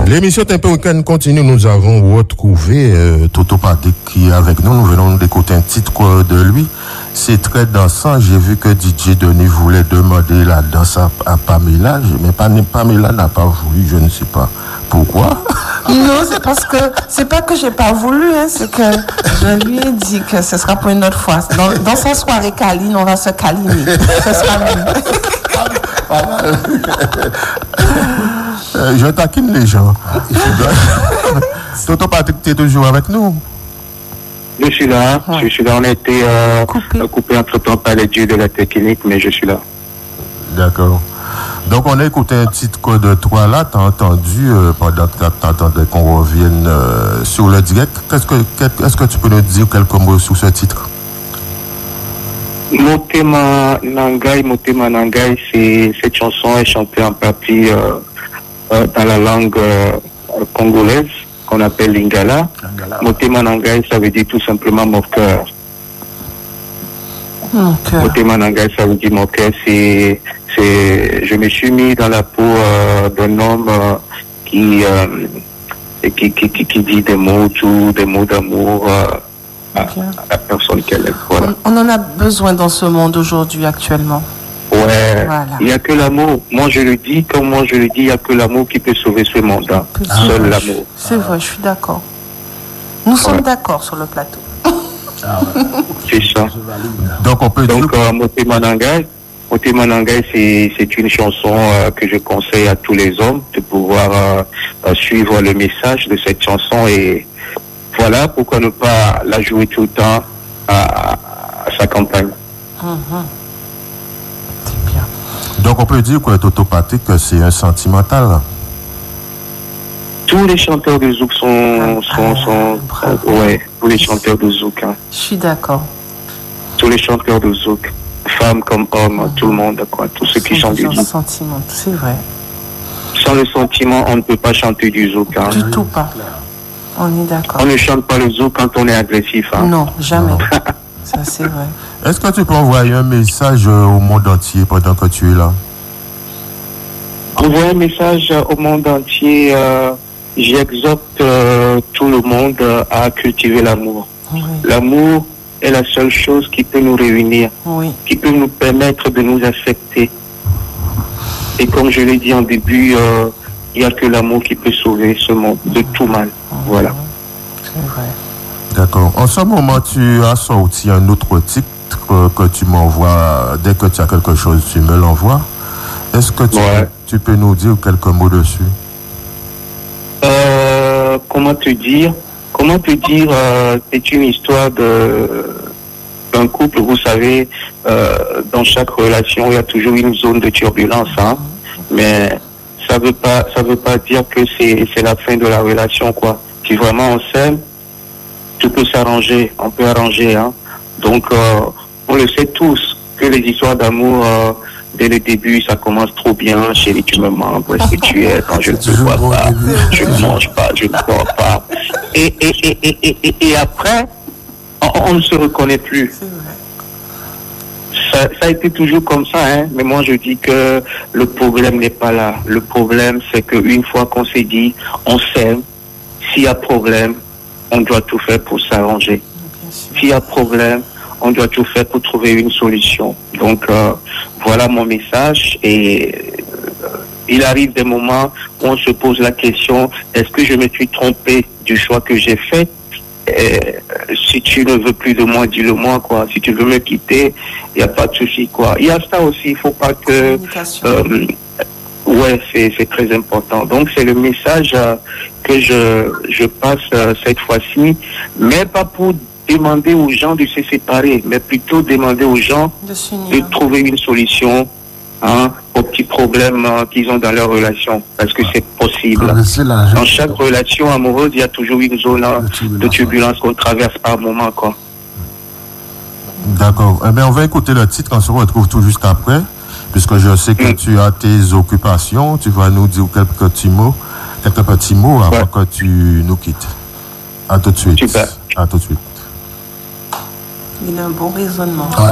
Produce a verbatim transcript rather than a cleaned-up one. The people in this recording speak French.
L'émission Tempo Week-end continue. Nous avons retrouvé euh, Toto Patrick qui est avec nous. Nous venons d'écouter un titre de lui. C'est très dansant. J'ai vu que D J Denis voulait demander la danse à, à Pamela. Mais Pamela n'a pas voulu. Je ne sais pas pourquoi. Non, c'est parce que c'est pas que j'ai pas voulu. Hein, c'est que je lui ai dit que ce sera pour une autre fois. Dans, dans sa soirée câline, on va se câliner. Ce sera mieux. Euh, je taquine les gens. Toto Patrick, tu es toujours avec nous? Je suis là. Ouais. Je suis là. On a été euh, coupé. coupé entre temps par les dieux de la technique, mais je suis là. D'accord. Donc, on a écouté un titre de toi là. Tu as entendu euh, pendant que tu attendais qu'on revienne euh, sur le direct. Qu'est-ce que, est-ce que tu peux nous dire quelques mots sur ce titre? Motema Nangai, Motema Nangai, c'est, cette chanson est chantée en partie euh, euh, dans la langue euh, congolaise qu'on appelle Lingala. Lingala. Motema Nangai, ça veut dire tout simplement mon cœur. Okay. Motema Nangai, ça veut dire mon cœur. C'est, c'est, je me suis mis dans la peau euh, d'un homme euh, qui, euh, qui, qui, qui, qui dit des mots, tout, des mots d'amour. Euh, Okay. La personne qu'elle est. Voilà. On, on en a besoin dans ce monde aujourd'hui, actuellement. Ouais. Voilà. Il n'y a que l'amour. Moi, je le dis, comme moi, je le dis, il n'y a que l'amour qui peut sauver ce monde. Hein. Ah, Seul ouais. l'amour. C'est ah. vrai, je suis d'accord. Nous ouais. sommes d'accord sur le plateau. Ah, ouais. C'est ça. Donc, on peut Donc, dire. Euh, Motema Nangai, Motema Nangai, c'est, c'est une chanson euh, que je conseille à tous les hommes de pouvoir euh, suivre le message de cette chanson et. Voilà pourquoi ne pas la jouer tout le temps à, à sa campagne. Mm-hmm. C'est bien. Donc on peut dire que Toto Patrick, c'est un sentimental. Tous les chanteurs de zouk sont, ah, sont, sont, ah, sont ouais, tous les chanteurs de zouk. Hein. Je suis d'accord. Tous les chanteurs de zouk, femmes comme hommes, mm-hmm. tout le monde, quoi, tous ceux qui chantent du zouk. Sentiment, c'est vrai. Sans le sentiment, on ne peut pas chanter du zouk. Hein. Du tout pas. On est d'accord. On ne chante pas le zouk quand on est agressif. Hein. Non, jamais. Ça, c'est vrai. Est-ce que tu peux envoyer un message au monde entier pendant que tu es là? Envoyer un message au monde entier. Euh, j'exhorte euh, tout le monde à cultiver l'amour. Oui. L'amour est la seule chose qui peut nous réunir, oui. qui peut nous permettre de nous accepter. Et comme je l'ai dit en début, euh, il n'y a que l'amour qui peut sauver ce monde de tout mal. Voilà. C'est vrai. D'accord. En ce moment, tu as sorti un autre titre que tu m'envoies. Dès que tu as quelque chose, tu me l'envoies. Est-ce que tu, ouais. tu peux nous dire quelques mots dessus? euh, Comment te dire Comment te dire euh, c'est une histoire de d'un couple. Vous savez, euh, dans chaque relation, il y a toujours une zone de turbulence. Hein, mais ça veut pas, ça veut pas dire que c'est, c'est la fin de la relation, quoi. Si vraiment on s'aime, tout peut s'arranger, on peut arranger, hein. Donc, euh, on le sait tous que les histoires d'amour, euh, dès le début, ça commence trop bien. Chérie, tu me manques, où est-ce que tu es quand je ne te vois pas, je ne mange pas, je ne dors pas. Et, et, et, et, et, et, et après, on, on ne se reconnaît plus. Ça, ça a été toujours comme ça, hein. Mais moi je dis que le problème n'est pas là. Le problème, c'est qu'une fois qu'on s'est dit, on s'aime, s'il y a problème, on doit tout faire pour s'arranger. S'il y a problème, on doit tout faire pour trouver une solution. Donc euh, voilà mon message. Et euh, il arrive des moments où on se pose la question, est-ce que je me suis trompé du choix que j'ai fait? Et, si tu ne veux plus de moi, dis-le-moi, quoi. Si tu veux me quitter, il n'y a pas de souci, quoi. Il y a ça aussi, il ne faut pas que... Euh, ouais, c'est, c'est très important. Donc, c'est le message euh, que je, je passe euh, cette fois-ci, mais pas pour demander aux gens de se séparer, mais plutôt demander aux gens de, de trouver une solution, hein, aux petits problèmes euh, qu'ils ont dans leur relation, parce que c'est possible. Dans chaque relation amoureuse, il y a toujours une zone hein, de turbulence qu'on traverse par moment, quoi. D'accord. Eh bien, on va écouter le titre, on se retrouve tout juste après, puisque je sais que mm. tu as tes occupations, tu vas nous dire quelques petits mots, quelques petits mots avant ouais. que tu nous quittes. À tout de suite. Super. À tout de suite. Il a un bon raisonnement.